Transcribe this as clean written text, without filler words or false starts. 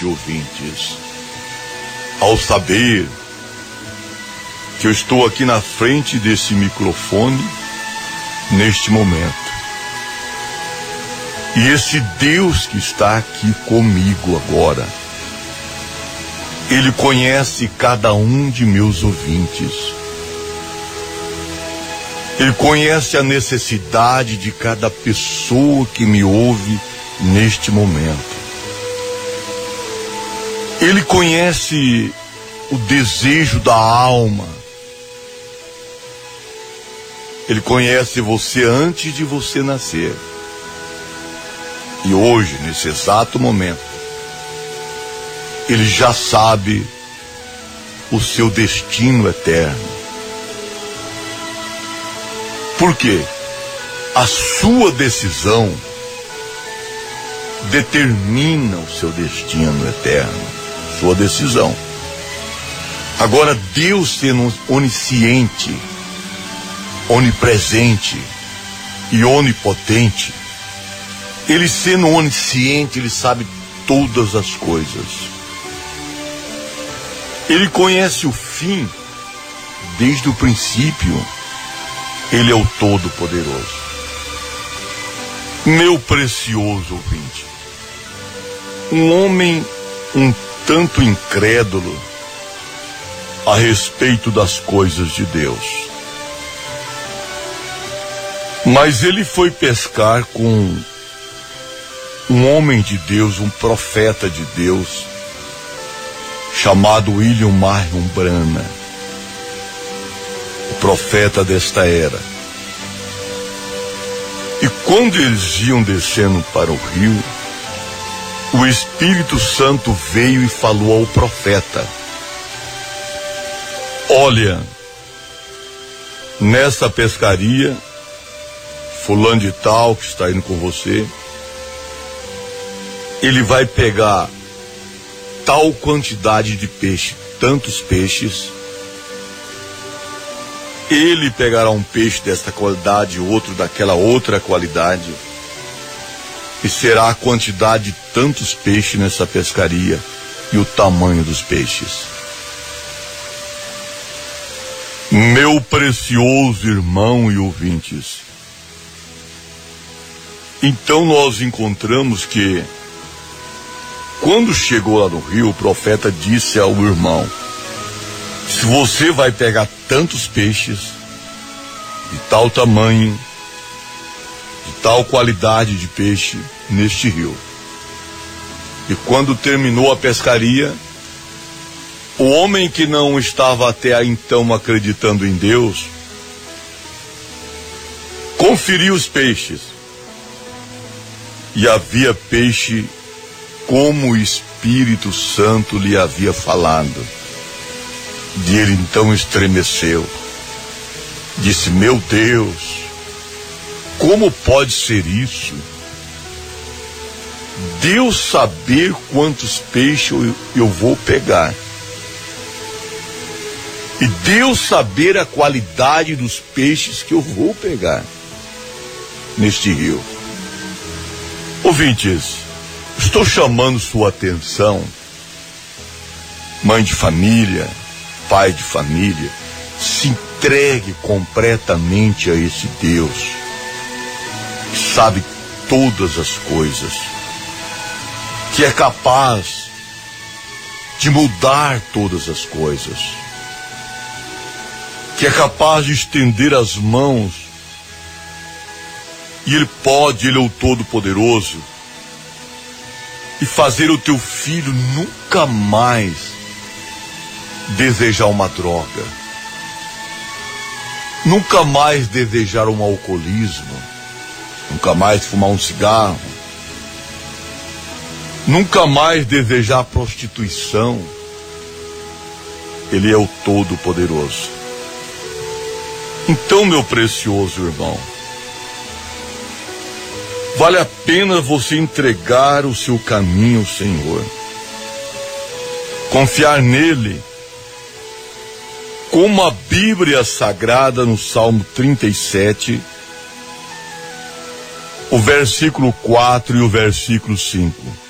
ouvintes, ao saber que eu estou aqui na frente desse microfone neste momento. E esse Deus que está aqui comigo agora, Ele conhece cada um de meus ouvintes. Ele conhece a necessidade de cada pessoa que me ouve neste momento. Ele conhece o desejo da alma. Ele conhece você antes de você nascer. E hoje, nesse exato momento, Ele já sabe o seu destino eterno. Por quê? A sua decisão determina o seu destino eterno. Sua decisão. Agora, Deus sendo onisciente, onipresente e onipotente, Ele sendo onisciente, Ele sabe todas as coisas. Ele conhece o fim desde o princípio. Ele é o Todo-Poderoso. Meu precioso ouvinte, um homem um tanto incrédulo a respeito das coisas de Deus. Mas ele foi pescar com um homem de Deus, um profeta de Deus, chamado William Marion Branham, o profeta desta era. E quando eles iam descendo para o rio, o Espírito Santo veio e falou ao profeta: olha, nessa pescaria, fulano de tal que está indo com você, ele vai pegar tal quantidade de peixe, tantos peixes. Ele pegará um peixe desta qualidade, outro daquela outra qualidade, e será a quantidade de tantos peixes nessa pescaria e o tamanho dos peixes. Meu precioso irmão e ouvintes, então nós encontramos que, quando chegou lá no rio, o profeta disse ao irmão: se você vai pegar tantos peixes, de tal tamanho, de tal qualidade de peixe, neste rio. E quando terminou a pescaria, o homem que não estava até então acreditando em Deus, conferiu os peixes. E havia peixe como o Espírito Santo lhe havia falado. E ele então estremeceu. Disse: meu Deus, como pode ser isso? Deus saber quantos peixes eu vou pegar. E Deus saber a qualidade dos peixes que eu vou pegar neste rio. Ouvintes, estou chamando sua atenção, mãe de família, pai de família, se entregue completamente a esse Deus que sabe todas as coisas, que é capaz de mudar todas as coisas, que é capaz de estender as mãos, e Ele pode, Ele é o Todo-Poderoso, e fazer o teu filho nunca mais desejar uma droga, nunca mais desejar um alcoolismo, nunca mais fumar um cigarro, nunca mais desejar prostituição. Ele é o Todo-Poderoso. Então, meu precioso irmão, vale a pena você entregar o seu caminho ao Senhor, confiar nele, como a Bíblia Sagrada no Salmo 37, o versículo 4 e o versículo 5.